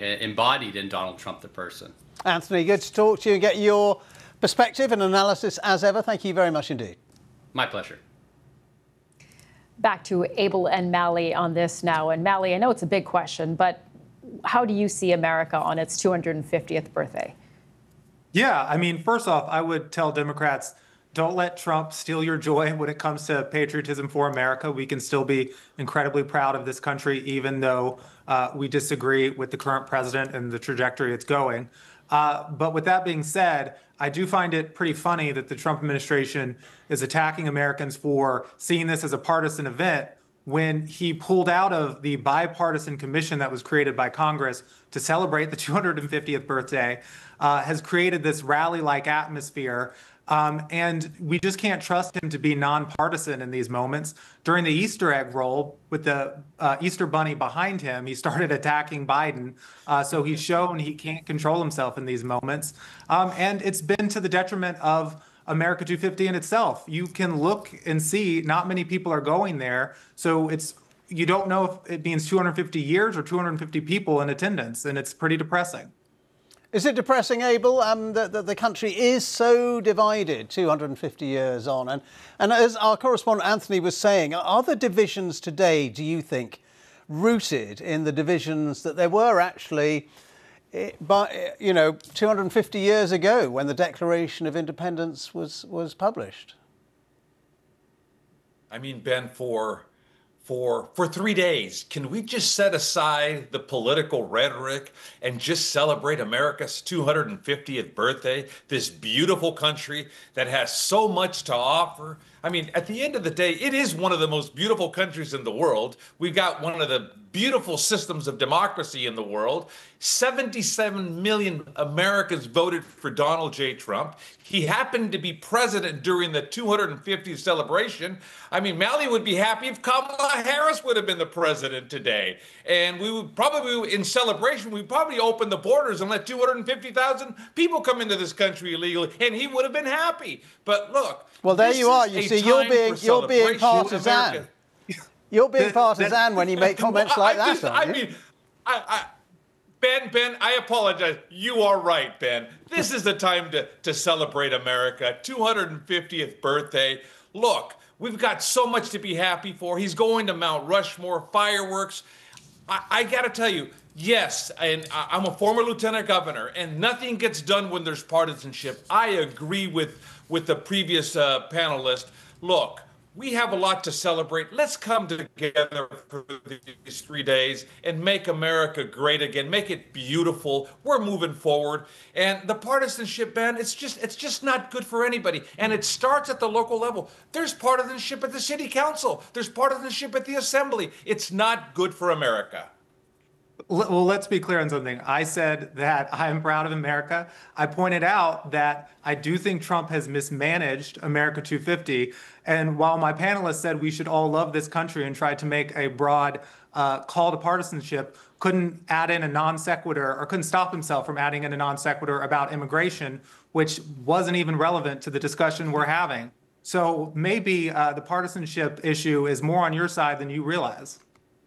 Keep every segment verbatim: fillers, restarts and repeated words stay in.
embodied in Donald Trump, the person. Anthony, good to talk to you and get your perspective and analysis as ever. Thank you very much indeed. My pleasure. Back to Abel and Mally on this now. And Mally, I know it's a big question, but how do you see America on its two hundred fiftieth birthday? Yeah, I mean, first off, I would tell Democrats, don't let Trump steal your joy when it comes to patriotism for America. We can still be incredibly proud of this country, even though uh, we disagree with the current president and the trajectory it's going. Uh, but with that being said, I do find it pretty funny that the Trump administration is attacking Americans for seeing this as a partisan event when he pulled out of the bipartisan commission that was created by Congress to celebrate the two hundred fiftieth birthday, uh, has created this rally-like atmosphere. Um, and we just can't trust him to be nonpartisan in these moments. During the Easter egg roll with the uh, Easter bunny behind him, he started attacking Biden. Uh, so he's shown he can't control himself in these moments. Um, and it's been to the detriment of America two fifty in itself. You can look and see not many people are going there. So it's you don't know if it means two hundred fifty years or two hundred fifty people in attendance. And it's pretty depressing. Is it depressing, Abel, um, that, that the country is so divided two hundred fifty years on? And, and as our correspondent Anthony was saying, are the divisions today, do you think, rooted in the divisions that there were actually, by, you know, two hundred fifty years ago when the Declaration of Independence was, was published? I mean, Ben, for... For, for three days, can we just set aside the political rhetoric and just celebrate America's two hundred fiftieth birthday, this beautiful country that has so much to offer? I mean, at the end of the day, it is one of the most beautiful countries in the world. We've got one of the beautiful systems of democracy in the world. seventy-seven million Americans voted for Donald J. Trump. He happened to be president during the two hundred fiftieth celebration. I mean, Mally would be happy if Kamala Harris would have been the president today. And we would probably, in celebration, we'd probably open the borders and let two hundred fifty thousand people come into this country illegally, and he would have been happy. But look, well, there you are. You see, you're being you're being partisan. You're being partisan when you make comments like that, aren't you? I mean, I, I, Ben, Ben, I apologize. You are right, Ben. This is the time to, to celebrate America. two hundred fiftieth birthday. Look, we've got so much to be happy for. He's going to Mount Rushmore, fireworks. I, I got to tell you, yes, and I'm a former lieutenant governor, and nothing gets done when there's partisanship. I agree with, with the previous uh, panelist. Look, we have a lot to celebrate. Let's come together for these three days and make America great again. Make it beautiful. We're moving forward. And the partisanship, Ben, it's just it's just not good for anybody. And it starts at the local level. There's partisanship at the city council. There's partisanship at the assembly. It's not good for America. Well, let's be clear on something. I said that I'm proud of America. I pointed out that I do think Trump has mismanaged America two fifty. And while my panelists said we should all love this country and try to make a broad uh, call to partisanship, couldn't add in a non sequitur or couldn't stop himself from adding in a non sequitur about immigration, which wasn't even relevant to the discussion we're having. So maybe uh, the partisanship issue is more on your side than you realize.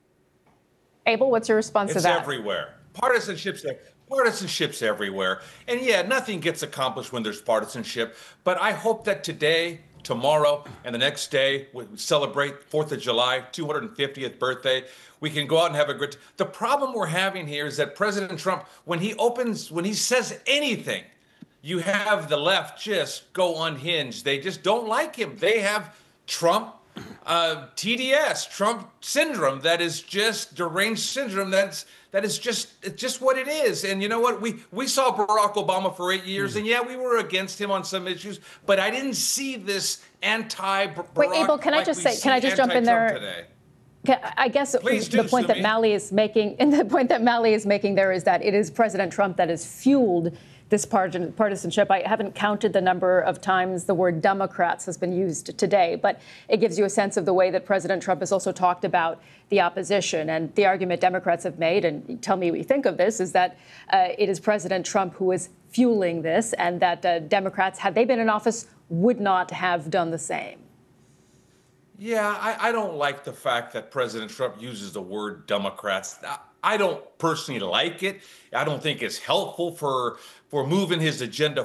Abel, what's your response it's to that? It's everywhere. Partisanship's there. Partisanship's everywhere. And yeah, nothing gets accomplished when there's partisanship. But I hope that today, tomorrow, and the next day, we celebrate fourth of July, two hundred fiftieth birthday. We can go out and have a great... The problem we're having here is that President Trump, when he opens, when he says anything, you have the left just go unhinged. They just don't like him. They have Trump uh, T D S, Trump syndrome, that is just deranged syndrome. That's that is just it's just what it is. And you know what? We we saw Barack Obama for eight years, and yeah, we were against him on some issues, but I didn't see this anti-Barack. Wait, Abel, can I just say? Can I just jump in there? Today. I guess Please the do, point Sumi. that Mally is making, and the point that Mally is making there is that it is President Trump that has fueled this partisanship. I haven't counted the number of times the word Democrats has been used today, but it gives you a sense of the way that President Trump has also talked about the opposition. And the argument Democrats have made, and tell me what you think of this, is that uh, it is President Trump who is fueling this, and that uh, Democrats, had they been in office, would not have done the same. Yeah, I, I don't like the fact that President Trump uses the word Democrats. I don't personally like it. I don't think it's helpful for for moving his agenda